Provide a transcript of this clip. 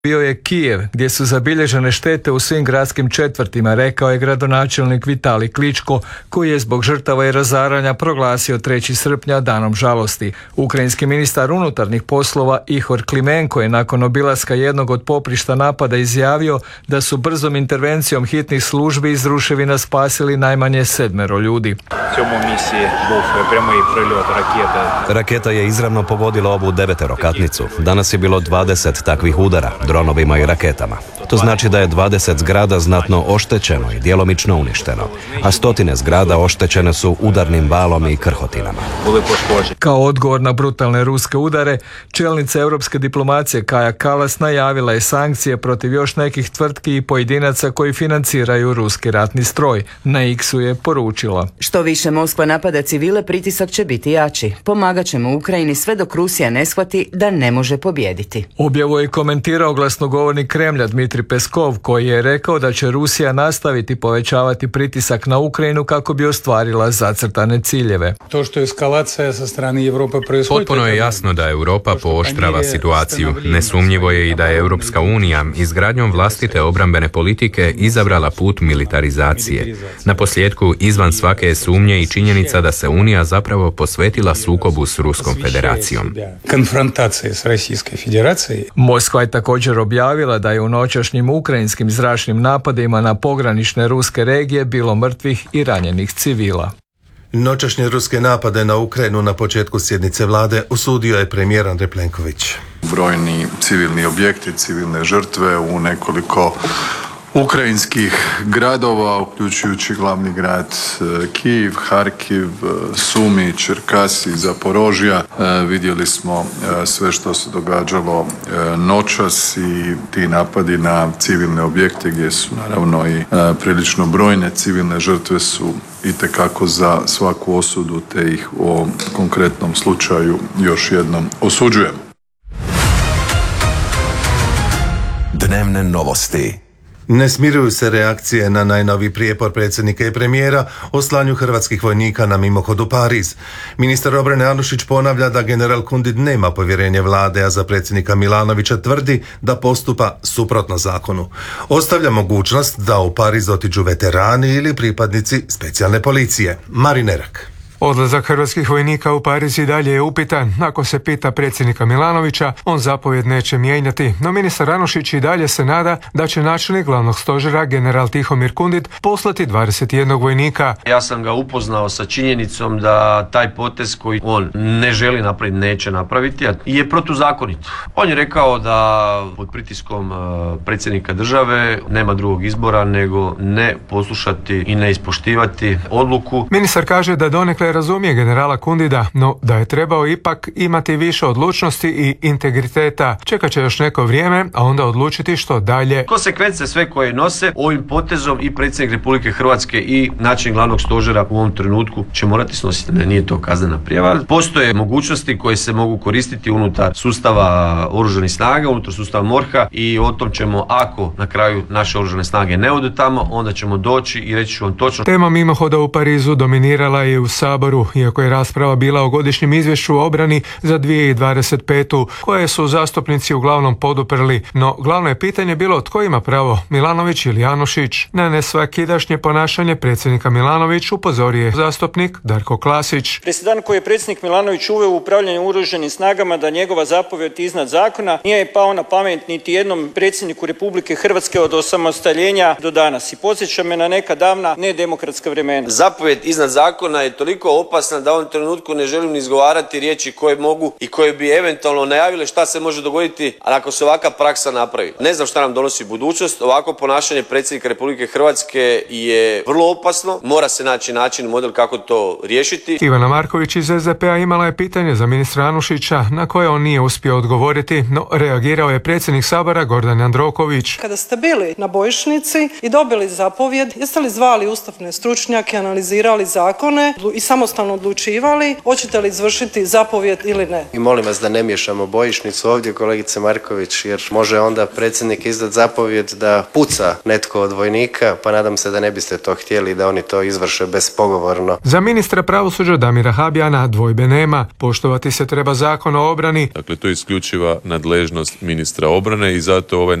bio je Kijev, gdje su zabilježene štete u svim gradskim četvrtima, rekao je gradonačelnik Vitalij Kličko, koji je zbog žrtava i razaranja proglasio 3. srpnja danom žalosti. Ukrajinski ministar unutarnjih poslova Ihor Klimenko je nakon obilaska jednog od poprišta napada izjavio da su brzom intervencijom hitnih službi iz ruševina spasili najmanje 7 ljudi. Raketa je izravno pogodila ovu 9-katnicu. Danas je bilo 20 takvih udara, dronovima i raketama. To znači da je 20 zgrada znatno oštećeno i djelomično uništeno, a stotine zgrada oštećene su udarnim valom i krhotinama. Kao odgovor na brutalne ruske udare, čelnica europske diplomacije Kaja Kallas najavila je sankcije protiv još nekih tvrtki i pojedinaca koji financiraju ruski ratni stroj. Na X-u je poručila: što više Moskva napada civile, pritisak će biti jači. Pomagat ćemo Ukrajini sve dok Rusija ne shvati da ne može pobijediti. Objavu je komentirao glasnogovornik Kremlja Dmitrij Peskov, koji je rekao da će Rusija nastaviti povećavati pritisak na Ukrajinu kako bi ostvarila zacrtane ciljeve. Potpuno je jasno da Europa pooštrava situaciju. Nesumnjivo je i da je Europska unija izgradnjom vlastite obrambene politike izabrala put militarizacije. Na posljedku, izvan svake je sumnje i činjenica da se Unija zapravo posvetila sukobu s Ruskom federacijom. Moskva je također objavila da je u noćašnjim ukrajinskim zračnim napadima na pogranične ruske regije bilo mrtvih i ranjenih civila. Noćašnje ruske napade na Ukrajinu na početku sjednice vlade osudio je premijer Andrej Plenković. Brojni civilni objekti, civilne žrtve u nekoliko ukrajinskih gradova, uključujući glavni grad Kijev, Harkiv, Sumi, Čerkasi, Zaporožja. Vidjeli smo sve što se događalo noćas i ti napadi na civilne objekte gdje su naravno i prilično brojne civilne žrtve su itekako za svaku osudu, te ih u ovom konkretnom slučaju još jednom osuđujemo. Dnevne novosti. Ne smiruju se reakcije na najnoviji prijepor predsjednika i premijera o slanju hrvatskih vojnika na mimohod u Pariz. Ministar obrane Anušić ponavlja da general Kundit nema povjerenje vlade, a za predsjednika Milanovića tvrdi da postupa suprotno zakonu. Ostavlja mogućnost da u Pariz otiđu veterani ili pripadnici specijalne policije. Marin Erak. Odlazak hrvatskih vojnika u Pariz i dalje je upitan. Ako se pita predsjednika Milanovića, on zapovjed neće mijenjati. No ministar Anušić i dalje se nada da će načelnik glavnog stožera general Tihomir Kundit poslati 21 vojnika. Ja sam ga upoznao sa činjenicom da taj potez koji on ne želi napraviti, neće napraviti, je protuzakonit. On je rekao da pod pritiskom predsjednika države nema drugog izbora nego ne poslušati i ne ispoštivati odluku. Ministar kaže da donekle razumije generala Kundita, no da je trebao ipak imati više odlučnosti i integriteta. Čekat će još neko vrijeme, a onda odlučiti što dalje. Konsekvence sve koje nose ovim potezom i predsjednik Republike Hrvatske i načelnik glavnog stožera u ovom trenutku će morati snositi. Ne, nije to kaznena prijava. Postoje mogućnosti koje se mogu koristiti unutar sustava oružanih snaga, unutar sustava MORH-a i o tom ćemo, ako na kraju naše oružane snage ne odu tamo, onda ćemo doći i reći ću vam točno. Tema mimohoda u Parizu dominirala je u Saboru, iako je rasprava bila o godišnjem izvješću o obrani za 2025. koje su zastupnici uglavnom poduprli, no glavno je pitanje bilo tko ima pravo, Milanović ili Anušić. Na nesvakidašnje ponašanje predsjednika Milanović upozorio je zastupnik Darko Klasić. Presedan koji je predsjednik Milanović uveo u upravljanje oružanim snagama da njegova zapovjed iznad zakona nije pao na pamet niti jednom predsjedniku Republike Hrvatske od osamostaljenja do danas i podsjeća me na neka davna nedemokratska vremena. Zapovjed iznad zakona je toliko opasna da u ovom trenutku ne želim izgovarati riječi koje mogu i koje bi eventualno najavile šta se može dogoditi ako se ovakva praksa napravi. Ne znam šta nam donosi budućnost. Ovako ponašanje predsjednika Republike Hrvatske je vrlo opasno. Mora se naći način, model kako to riješiti. Ivana Marković iz SDP-a imala je pitanje za ministra Anušića na koje on nije uspio odgovoriti, no reagirao je predsjednik Sabora Gordan Jandroković. Kada ste bili na bojišnici i dobili zapovjed, jeste li zvali ustavne stručnjake, analizirali zakone i samo samostalno odlučivali hoćete li izvršiti zapovjed ili ne. I molim vas da ne miješamo bojišnicu ovdje, kolegice Marković, jer može onda predsjednik izdati zapovjed da puca netko od vojnika, pa nadam se da ne biste to htjeli da oni to izvrše bespogovorno. Za ministra pravosuđa Damira Habijana dvojbe nema. Poštovati se treba Zakon o obrani. Dakle, to je isključiva nadležnost ministra obrane i zato ovaj